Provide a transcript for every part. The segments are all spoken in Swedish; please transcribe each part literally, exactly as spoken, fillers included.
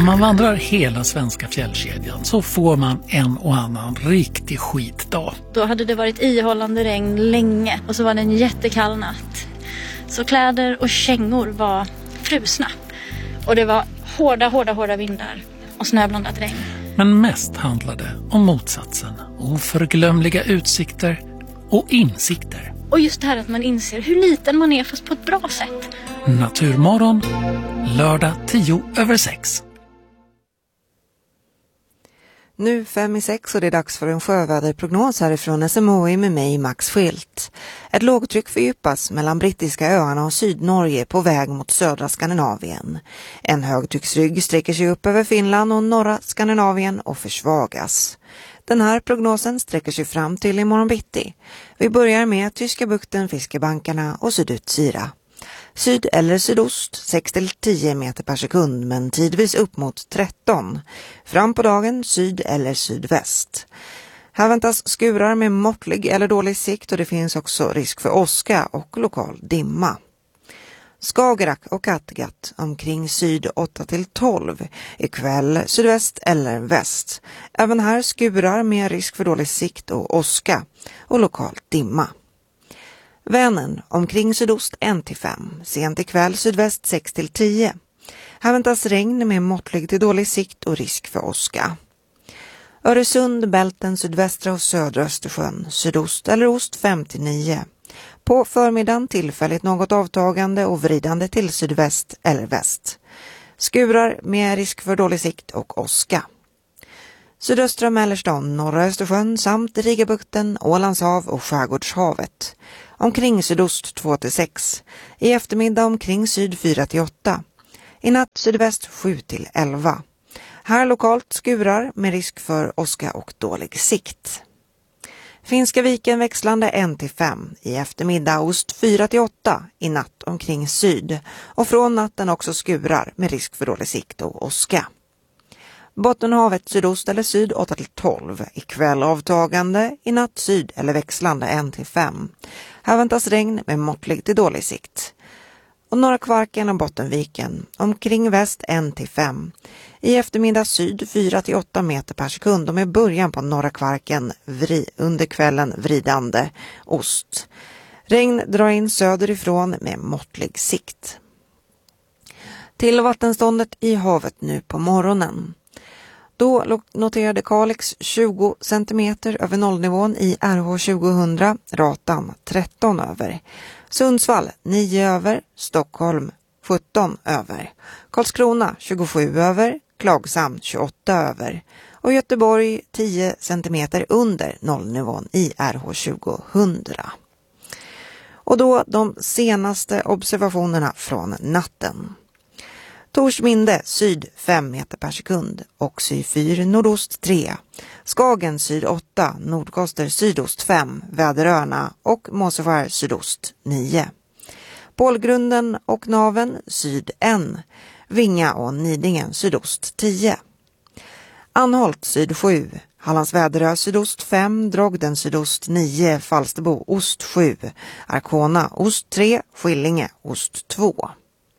man vandrar hela svenska fjällkedjan så får man en och annan riktig skitdag. Då hade det varit ihållande regn länge och så var det en jättekall natt. Så kläder och kängor var frusna. Och det var hårda, hårda, hårda vindar och snöblandat regn. Men mest handlade om motsatsen. Oförglömliga utsikter och insikter. Och just det här att man inser hur liten man är fast på ett bra sätt. Naturmorgon, lördag tio över sex. Nu fem i sex och det är dags för en sjöväderprognos härifrån S M H I med mig Max Schilt. Ett lågtryck fördjupas mellan brittiska öarna och Sydnorge på väg mot södra Skandinavien. En högtrycksrygg sträcker sig upp över Finland och norra Skandinavien och försvagas. Den här prognosen sträcker sig fram till imorgon bitti. Vi börjar med Tyska bukten, Fiskebankarna och Sydutsira. Syd eller sydost sex till tio meter per sekund men tidvis upp mot tretton. Fram på dagen syd eller sydväst. Här väntas skurar med måttlig eller dålig sikt och det finns också risk för åska och lokal dimma. Skagerrak och Kattegatt omkring syd åtta till tolv. Ikväll sydväst eller väst. Även här skurar med risk för dålig sikt och åska och lokal dimma. Vänern omkring sydost ett till fem. Sent ikväll sydväst sex till tio. Här väntas regn med måttlig till dålig sikt och risk för åska. Öresund, Bälten, sydvästra och södra Östersjön. Sydost eller ost fem till nio. På förmiddagen tillfälligt något avtagande och vridande till sydväst eller väst. Skurar med risk för dålig sikt och åska. Sydöstra Mälarstaden, norra Östersjön samt Rigabukten, Ålandshav och Skärgårdshavet. Omkring sydost två till sex. I eftermiddag omkring syd fyra till åtta. I natt sydväst sju till elva. Här lokalt skurar med risk för åska och dålig sikt. Finska viken växlande ett till fem. I eftermiddag ost fyra till åtta. I natt omkring syd. Och från natten också skurar med risk för dålig sikt och åska. Bottenhavet sydost eller syd åtta till tolv. Ikväll avtagande, i natt syd eller växlande ett till fem. Här väntas regn med måttlig till dålig sikt. Och norra Kvarken och Bottenviken omkring väst ett till fem. I eftermiddag syd fyra till åtta meter per sekund och med början på norra Kvarken vri, under kvällen vridande ost. Regn drar in söderifrån med måttlig sikt. Till vattenståndet i havet nu på morgonen. Då noterade Kalix tjugo centimeter över nollnivån i R H tjugohundra, Ratan tretton över. Sundsvall nio över, Stockholm sjutton över. Karlskrona tjugosju över, Klagshamn tjugoåtta över. Och Göteborg tio centimeter under nollnivån i R H tjugohundra. Och då de senaste observationerna från natten. Torsminde syd fem meter per sekund och Syfyr nordost tre. Skagen syd åtta, Nordkoster sydost fem, Väderöarna och Måseskär sydost nio. Pålgrunden och Naven syd ett, Vinga och Nidingen sydost tio. Anholt syd sju, Hallands Väderö sydost fem, Drogden sydost nio, Falsterbo ost sju, Arkona ost tre, Skillinge ost två.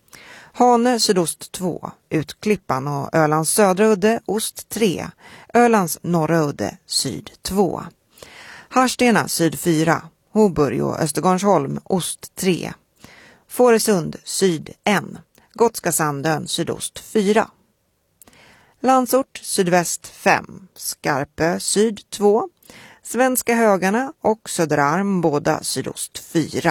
Hane sydost två, Utklippan och Ölands södra udde ost tre, Ölands norra udde syd två. Harstena syd fyra, Hoburg och Östergarnsholm ost tre. Fåresund syd ett, Gotska Sandön sydost fyra. Landsort sydväst fem, Skarpö syd två, Svenska Högarna och Söderarm båda sydost fyra.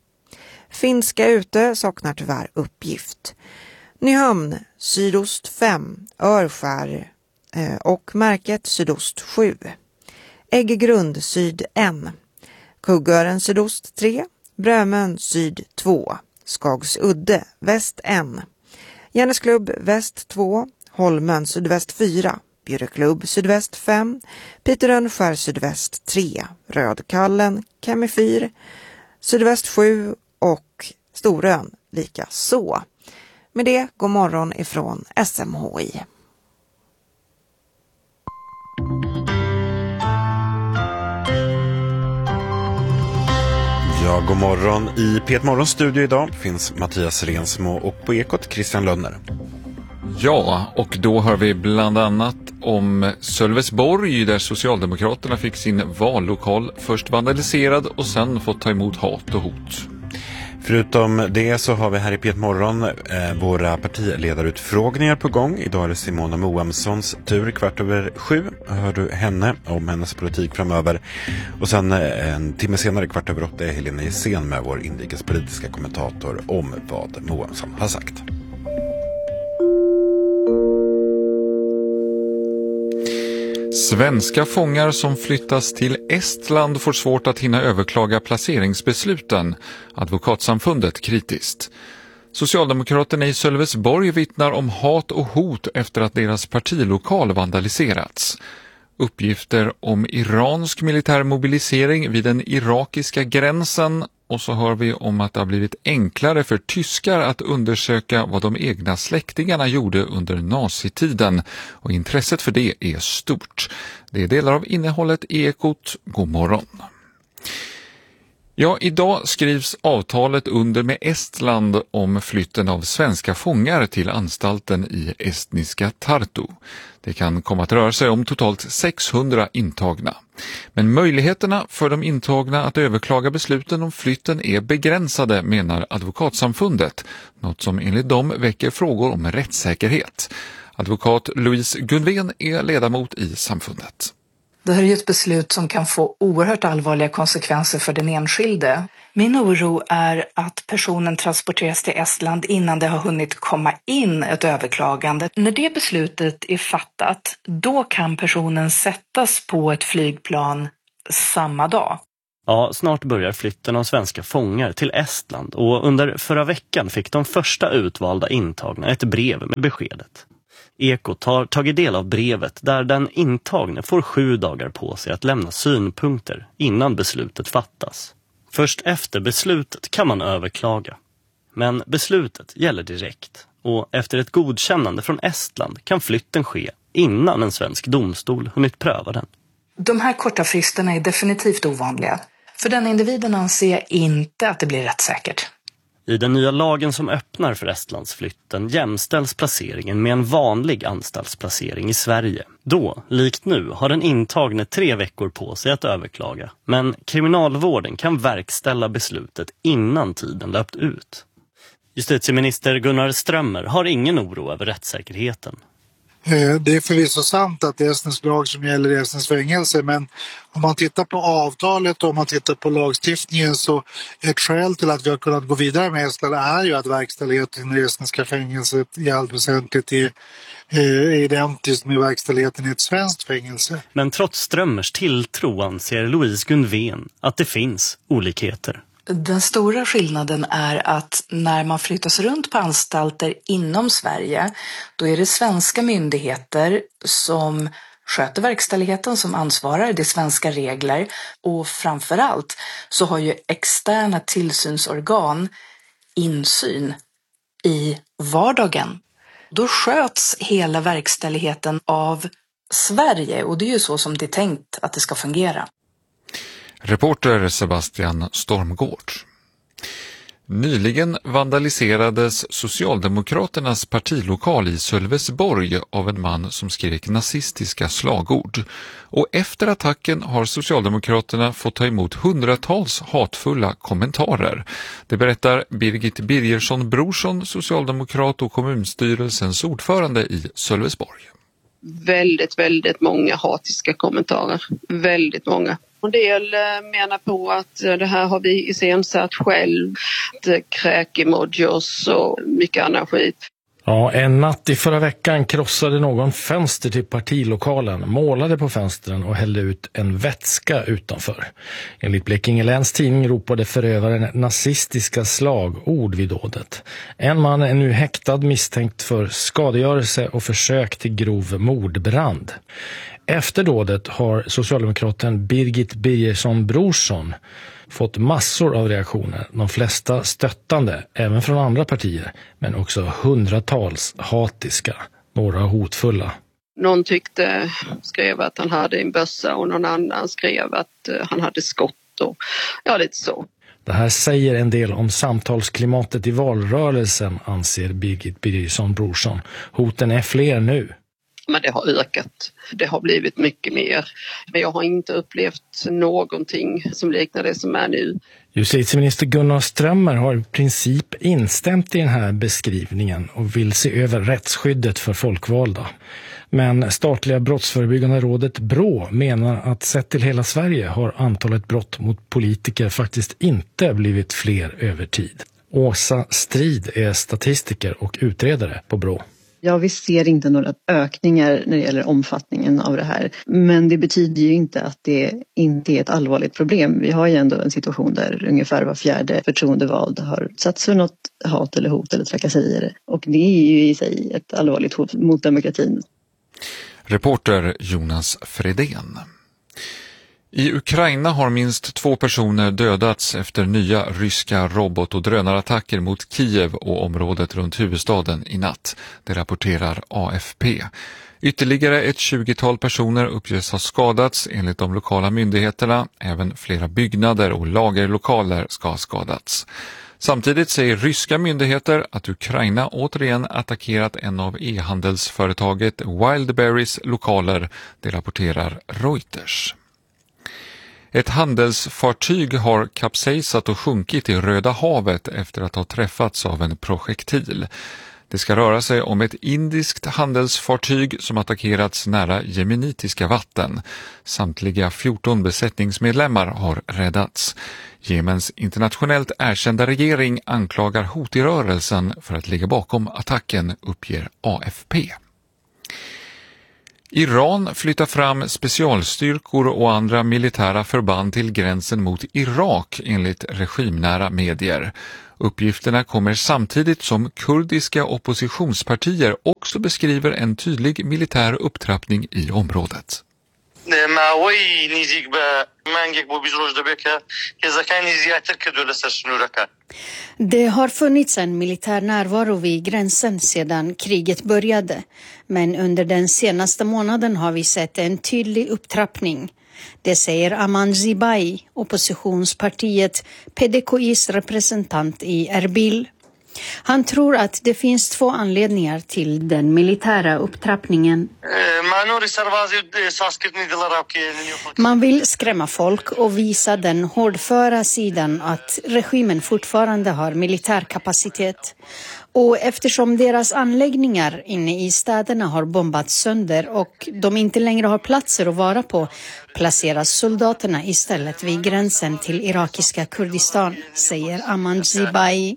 Finska ute saknar tyvärr uppgift. Nyhamn sydost fem, Örskär eh, och Märket sydost sju. Äggegrund syd ett, Kuggören sydost tre, Brömön syd två, Skagsudde väst ett, Järnesklubb väst två, Holmön sydväst fyra, Bjurreklubb sydväst fem, Piterönskär sydväst tre, Rödkallen, Kemifyr sydväst sju och Storön lika så. Med det, god morgon ifrån S M H I. Ja, god morgon. I P ett Morgons studio idag finns Mattias Rensmo och på Ekot Christian Lönner. Ja, och då hör vi bland annat om Sölvesborg där Socialdemokraterna fick sin vallokal först vandaliserad och sen fått ta emot hat och hot. Förutom det så har vi här i P ett Morgon eh, våra partiledarutfrågningar på gång. Idag är det Simona Moamssons tur, kvart över sju. Hör du henne om hennes politik framöver. Och sen eh, en timme senare, kvart över åtta, är Helena Gissén med vår inrikespolitiska kommentator om vad Moamsson har sagt. Svenska fångar som flyttas till Estland får svårt att hinna överklaga placeringsbesluten. Advokatsamfundet kritiskt. Socialdemokraterna i Sölvesborg vittnar om hat och hot efter att deras partilokal vandaliserats. Uppgifter om iransk militär mobilisering vid den irakiska gränsen, och så hör vi om att det har blivit enklare för tyskar att undersöka vad de egna släktingarna gjorde under nazitiden, och intresset för det är stort. Det är delar av innehållet i Ekot. God morgon. Ja, idag skrivs avtalet under med Estland om flytten av svenska fångar till anstalten i estniska Tartu. Det kan komma att röra sig om totalt sexhundra intagna. Men möjligheterna för de intagna att överklaga besluten om flytten är begränsade, menar Advokatsamfundet. Något som enligt dem väcker frågor om rättssäkerhet. Advokat Louise Gunvén är ledamot i samfundet. Det här är ju ett beslut som kan få oerhört allvarliga konsekvenser för den enskilde. Min oro är att personen transporteras till Estland innan det har hunnit komma in ett överklagande. När det beslutet är fattat, då kan personen sättas på ett flygplan samma dag. Ja, snart börjar flytten av svenska fångar till Estland, och under förra veckan fick de första utvalda intagna ett brev med beskedet. Ekot har tagit del av brevet där den intagne får sju dagar på sig att lämna synpunkter innan beslutet fattas. Först efter beslutet kan man överklaga. Men beslutet gäller direkt, och efter ett godkännande från Estland kan flytten ske innan en svensk domstol hunnit pröva den. De här korta fristerna är definitivt ovanliga. För den individen anser jag inte att det blir rättssäkert. I den nya lagen som öppnar för Estlandsflytten jämställs placeringen med en vanlig anstaltsplacering i Sverige. Då, likt nu, har den intagne tre veckor på sig att överklaga. Men kriminalvården kan verkställa beslutet innan tiden löpt ut. Justitieminister Gunnar Strömmer har ingen oro över rättssäkerheten. Det är förvisso sant att det är estnisk lag som gäller i estnisk fängelse, men om man tittar på avtalet och om man tittar på lagstiftningen, så ett skäl till att vi har kunnat gå vidare med Estland är ju att verkställigheten i det estniska fängelset i allt väsentligt är, är identiskt med verkställigheten i ett svenskt fängelse. Men trots Strömmers tilltro anser Louise Gunvén att det finns olikheter. Den stora skillnaden är att när man flyttas runt på anstalter inom Sverige, då är det svenska myndigheter som sköter verkställigheten, som ansvarar, det är svenska regler, och framförallt så har ju externa tillsynsorgan insyn i vardagen. Då sköts hela verkställigheten av Sverige, och det är ju så som det är tänkt att det ska fungera. Reporter Sebastian Stormgård. Nyligen vandaliserades Socialdemokraternas partilokal i Sölvesborg av en man som skrek nazistiska slagord. Och efter attacken har Socialdemokraterna fått ta emot hundratals hatfulla kommentarer. Det berättar Birgit Birgersson Brorsson, socialdemokrat och kommunstyrelsens ordförande i Sölvesborg. Väldigt, väldigt många hatiska kommentarer. Väldigt många. En del menar på att det här har vi iscensatt själv, kräk-emojis och mycket annan skit. Ja, en natt i förra veckan krossade någon fönster till partilokalen, målade på fönstren och hällde ut en vätska utanför. Enligt Blekinge Läns tidning ropade förövaren nazistiska slagord vid dådet. En man är nu häktad misstänkt för skadegörelse och försök till grov mordbrand. Efter dådet har socialdemokraten Birgit Birgersson Brorsson fått massor av reaktioner, de flesta stöttande, även från andra partier, men också hundratals hatiska, några hotfulla. Någon tyckte, skrev att han hade en bössa och någon annan skrev att han hade skott och ja, lite så. Det här säger en del om samtalsklimatet i valrörelsen, anser Birgit Birgersson Brorsson. Hoten är fler nu. Men det har ökat. Det har blivit mycket mer. Men jag har inte upplevt någonting som liknar det som är nu. Justitieminister Gunnar Strömmer har i princip instämt i den här beskrivningen och vill se över rättsskyddet för folkvalda. Men statliga brottsförebyggande rådet Brå menar att sett till hela Sverige har antalet brott mot politiker faktiskt inte blivit fler över tid. Åsa Strid är statistiker och utredare på Brå. Ja, vi ser inte några ökningar när det gäller omfattningen av det här. Men det betyder ju inte att det inte är ett allvarligt problem. Vi har ju ändå en situation där ungefär var fjärde förtroendevald har utsatts för något hat eller hot eller trakasserier. Och det är ju i sig ett allvarligt hot mot demokratin. Reporter Jonas Fredén. I Ukraina har minst två personer dödats efter nya ryska robot- och drönarattacker mot Kiev och området runt huvudstaden i natt. Det rapporterar A F P. Ytterligare ett tjugotal personer uppges ha skadats enligt de lokala myndigheterna. Även flera byggnader och lagerlokaler ska ha skadats. Samtidigt säger ryska myndigheter att Ukraina återigen attackerat en av e-handelsföretaget Wildberries lokaler. Det rapporterar Reuters. Ett handelsfartyg har kapsejsat och sjunkit i Röda havet efter att ha träffats av en projektil. Det ska röra sig om ett indiskt handelsfartyg som attackerats nära jemenitiska vatten. Samtliga fjorton besättningsmedlemmar har räddats. Jemens internationellt erkända regering anklagar Houthi-rörelsen för att ligga bakom attacken, uppger A F P. Iran flyttar fram specialstyrkor och andra militära förband till gränsen mot Irak enligt regimnära medier. Uppgifterna kommer samtidigt som kurdiska oppositionspartier också beskriver en tydlig militär upptrappning i området. Det har funnits en militär närvaro vid gränsen sedan kriget började, men under den senaste månaden har vi sett en tydlig upptrappning. Det säger Aman Zibai, oppositionspartiet P D K I's representant i Erbil. Han tror att det finns två anledningar till den militära upptrappningen. Man vill skrämma folk och visa den hårdföra sidan att regimen fortfarande har militär kapacitet. Och eftersom deras anläggningar inne i städerna har bombats sönder och de inte längre har platser att vara på, placeras soldaterna istället vid gränsen till irakiska Kurdistan, säger Aman Zibai.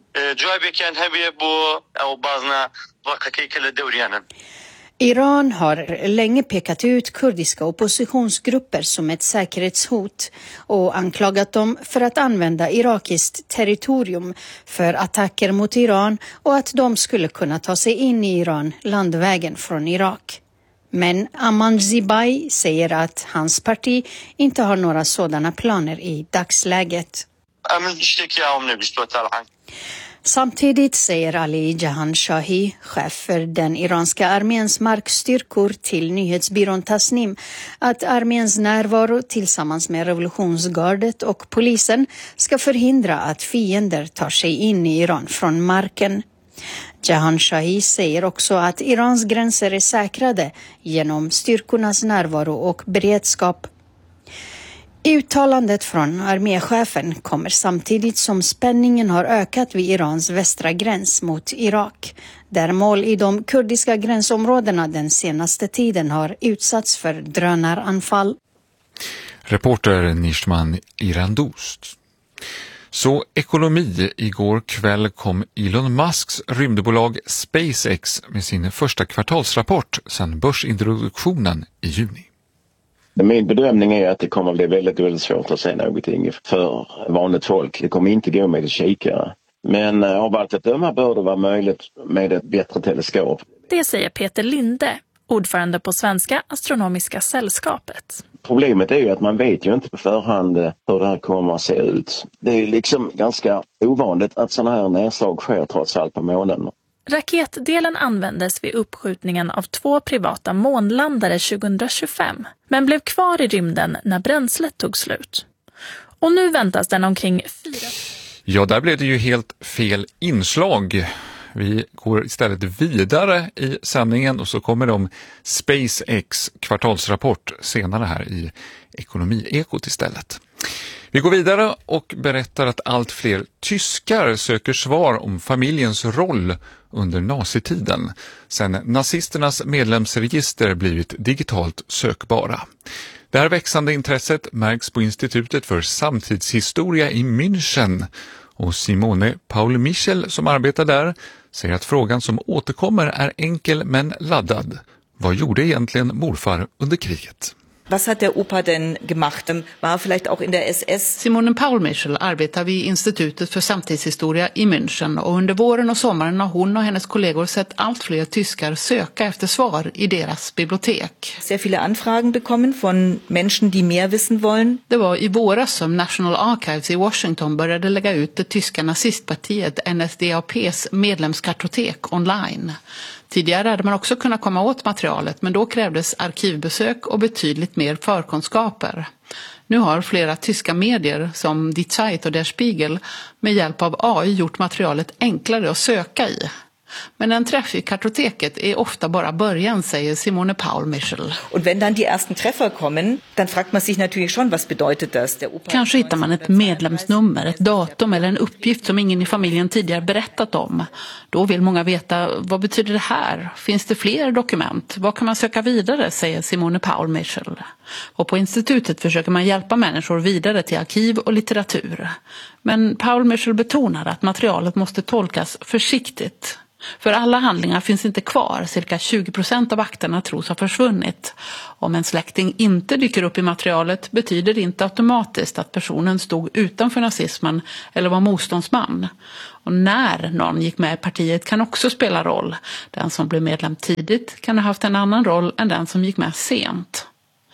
Iran har länge pekat ut kurdiska oppositionsgrupper som ett säkerhetshot och anklagat dem för att använda irakiskt territorium för attacker mot Iran och att de skulle kunna ta sig in i Iran landvägen från Irak. Men Aman Zibai säger att hans parti inte har några sådana planer i dagsläget. Samtidigt säger Ali Jahanshahi, chef för den iranska arméns markstyrkor, till nyhetsbyrån Tasnim att arméns närvaro tillsammans med revolutionsgardet och polisen ska förhindra att fiender tar sig in i Iran från marken. Jahanshahi säger också att Irans gränser är säkrade genom styrkornas närvaro och beredskap. Uttalandet från arméchefen kommer samtidigt som spänningen har ökat vid Irans västra gräns mot Irak, där mål i de kurdiska gränsområdena den senaste tiden har utsatts för drönaranfall. Reporter Nishman Irandost. Så ekonomi. Igår kväll kom Elon Musks rymdbolag SpaceX med sin första kvartalsrapport sedan börsintroduktionen i juni. Min bedömning är att det kommer att bli väldigt, väldigt svårt att se någonting för vanligt folk. Det kommer inte gå med ett kikare. Men av allt att döma bör det vara möjligt med ett bättre teleskop. Det säger Peter Linde, ordförande på Svenska Astronomiska Sällskapet. Problemet är ju att man vet ju inte på förhand hur det här kommer att se ut. Det är liksom ganska ovanligt att sådana här nedslag sker trots allt på månen. Raketdelen användes vid uppskjutningen av två privata månlandare tjugohundratjugofem, men blev kvar i rymden när bränslet tog slut. Och nu väntas den omkring fyra... Ja, där blev det ju helt fel inslag. Vi går istället vidare i sändningen och så kommer de SpaceX kvartalsrapport senare här i Ekonomiekot istället. Vi går vidare och berättar att allt fler tyskar söker svar om familjens roll under nazitiden sedan nazisternas medlemsregister blivit digitalt sökbara. Det här växande intresset märks på Institutet för samtidshistoria i München och Simone Paul-Michel som arbetar där säger att frågan som återkommer är enkel men laddad. Vad gjorde egentligen morfar under kriget? Was hat der Opa denn gemacht? War vielleicht auch in der S S? Simone Paul-Michel arbetar vid Institutet för samtidshistoria i München och under våren och sommaren har hon och hennes kollegor sett allt fler tyskar söka efter svar i deras bibliotek. Sehr viele Anfragen bekommen von Menschen, die mehr wissen wollen. Det var i våras som National Archives i Washington började lägga ut det tyska nazistpartiet N S D A P:s medlemskartotek online. Tidigare hade man också kunnat komma åt materialet men då krävdes arkivbesök och betydligt mer förkunskaper. Nu har flera tyska medier som Die Zeit och Der Spiegel med hjälp av A I gjort materialet enklare att söka i. Men en träff i kartoteket är ofta bara början, säger Simone Paul-Michel. Und wenn dann die ersten Treffer kommen, dann fragt man sich natürlich schon, was bedeutet das? Der Opa Kanske hittar man ett medlemsnummer, ett datum eller en uppgift som ingen i familjen tidigare berättat om. Då vill många veta, vad betyder det här? Finns det fler dokument? Vad kan man söka vidare, säger Simone Paul-Michel. Och på institutet försöker man hjälpa människor vidare till arkiv och litteratur. Men Paul-Michel betonar att materialet måste tolkas försiktigt. För alla handlingar finns inte kvar, cirka tjugo procent av akterna tros ha försvunnit. Om en släkting inte dyker upp i materialet betyder det inte automatiskt att personen stod utanför nazismen eller var motståndsman. Och när någon gick med i partiet kan också spela roll. Den som blev medlem tidigt kan ha haft en annan roll än den som gick med sent.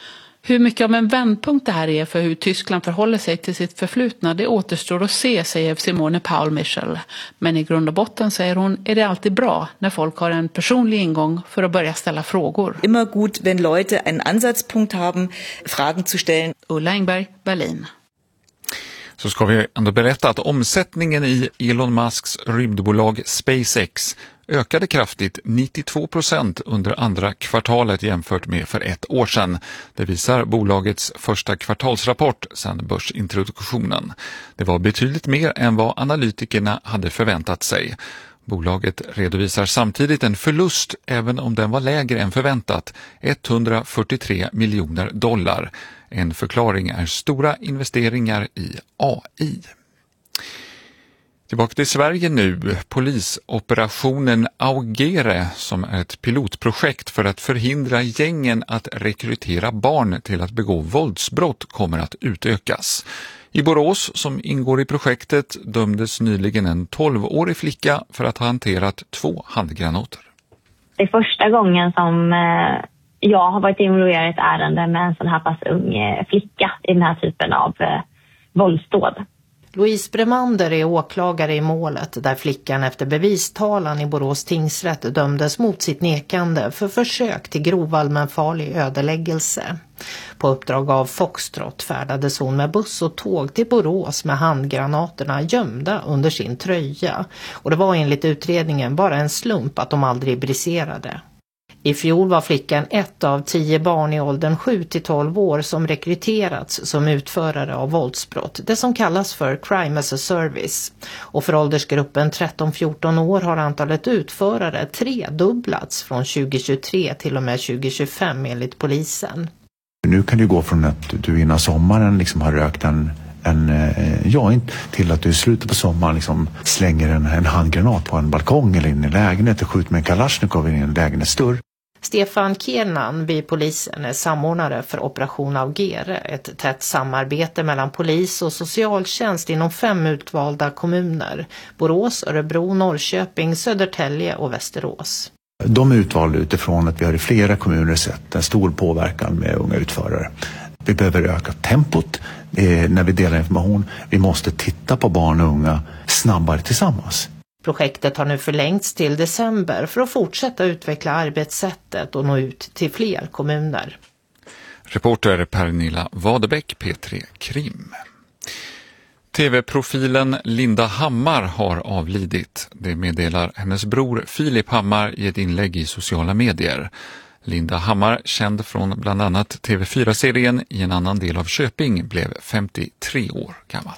Hur mycket av en vändpunkt det här är för hur Tyskland förhåller sig till sitt förflutna, det återstår att se, säger Simone Paul-Michel. Men i grund och botten, säger hon, är det alltid bra när folk har en personlig ingång för att börja ställa frågor. Immer gut, wenn Leute en Ansatzpunkt haben, Fragen zu stellen. Ulla Engberg, Berlin. Så ska vi ändå berätta att omsättningen i Elon Musks rymdbolag SpaceX ökade kraftigt, nittiotvå procent under andra kvartalet jämfört med för ett år sedan. Det visar bolagets första kvartalsrapport sedan börsintroduktionen. Det var betydligt mer än vad analytikerna hade förväntat sig. Bolaget redovisar samtidigt en förlust även om den var lägre än förväntat, etthundrafyrtiotre miljoner dollar. En förklaring är stora investeringar i A I. Tillbaka till Sverige nu. Polisoperationen Augere, som är ett pilotprojekt för att förhindra gängen att rekrytera barn till att begå våldsbrott, kommer att utökas. I Borås, som ingår i projektet, dömdes nyligen en tolvårig flicka för att ha hanterat två handgranater. Det är första gången som jag har varit involverad i ett ärende med en sån här pass ung flicka i den här typen av våldsdåd. Louise Bremander är åklagare i målet där flickan efter bevistalan i Borås tingsrätt dömdes mot sitt nekande för försök till grov allmänfarlig ödeläggelse. På uppdrag av Foxtrot färdades hon med buss och tåg till Borås med handgranaterna gömda under sin tröja. Och det var enligt utredningen bara en slump att de aldrig briserade. I fjol var flickan ett av tio barn i åldern sju till tolv år som rekryterats som utförare av våldsbrott, det som kallas för crime as a service. Och för åldersgruppen tretton fjorton år har antalet utförare tredubblats från tjugohundratjugotre till och med tjugohundratjugofem enligt polisen. Nu kan det gå från att du innan sommaren liksom har rökt en, en eh, joint till att du i slutet på sommaren liksom slänger en, en handgranat på en balkong eller in i lägenhet och skjuter med en Kalashnikov in i en lägenhetsdörr. Stefan Kiernan vid polisen är samordnare för Operation Augere, ett tätt samarbete mellan polis och socialtjänst inom fem utvalda kommuner: Borås, Örebro, Norrköping, Södertälje och Västerås. De är utvalda utifrån att vi har i flera kommuner sett en stor påverkan med unga utförare. Vi behöver öka tempot eh, när vi delar information. Vi måste titta på barn och unga snabbare tillsammans. Projektet har nu förlängts till december för att fortsätta utveckla arbetssättet och nå ut till fler kommuner. Reporter Pernilla Wadebäck, P tre Krim. T V-profilen Linda Hammar har avlidit. Det meddelar hennes bror Filip Hammar i ett inlägg i sociala medier. Linda Hammar, känd från bland annat T V fyra-serien I en annan del av Köping, blev femtiotre år gammal.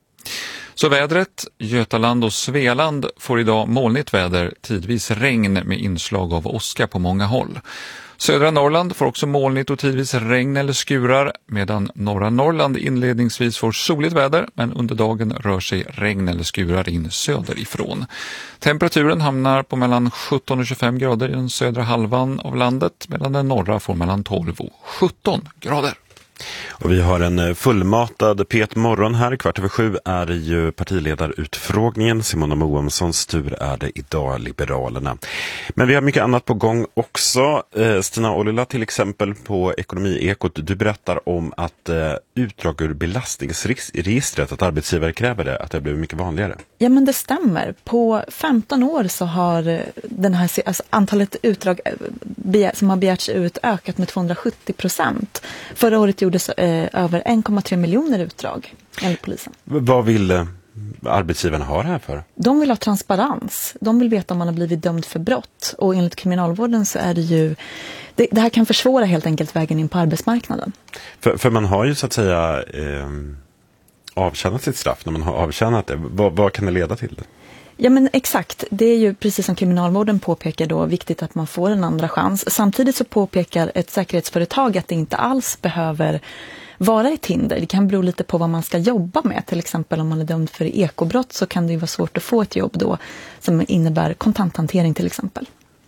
Så vädret, Götaland och Svealand får idag molnigt väder, tidvis regn med inslag av åska på många håll. Södra Norrland får också molnigt och tidvis regn eller skurar, medan norra Norrland inledningsvis får soligt väder, men under dagen rör sig regn eller skurar in söderifrån. Temperaturen hamnar på mellan sjutton och tjugofem grader i den södra halvan av landet, medan den norra får mellan tolv och sjutton grader. Och vi har en fullmatad P ett morgon här. Kvart över sju är det ju partiledarutfrågningen. Simona Moamssons tur är det idag, Liberalerna. Men vi har mycket annat på gång också. Eh, Stina Ollila till exempel på Ekonomiekot. Du berättar om att eh, utdrag ur belastningsregistret, att arbetsgivare kräver det, att det blir mycket vanligare. Ja, men det stämmer. På femton år så har den här, alltså antalet utdrag begär, som har begärts ut ökat med tvåhundrasjuttio procent. Förra året gjordes eh, över en komma tre miljoner utdrag enligt polisen. Vad vill eh, arbetsgivarna ha det här för? De vill ha transparens. De vill veta om man har blivit dömd för brott. Och enligt kriminalvården så är det ju... Det, det här kan försvåra helt enkelt vägen in på arbetsmarknaden. För, för man har ju så att säga eh, avtjänat sitt straff. När man har avtjänat det, vad, vad kan det leda till det? Ja, men exakt. Det är ju precis som kriminalvården påpekar då viktigt att man får en andra chans. Samtidigt så påpekar ett säkerhetsföretag att det inte alls behöver vara ett hinder. Det kan bero lite på vad man ska jobba med. Till exempel om man är dömd för ekobrott så kan det ju vara svårt att få ett jobb då som innebär kontanthantering till exempel.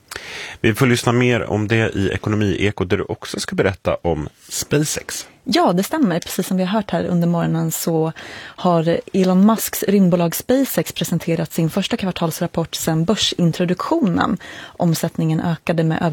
Vi får lyssna mer om det i Ekonomiekot där du också ska berätta om SpaceX. Ja, det stämmer. Precis som vi har hört här under morgonen så har Elon Musks rymdbolag SpaceX presenterat sin första kvartalsrapport sedan börsintroduktionen. Omsättningen ökade med över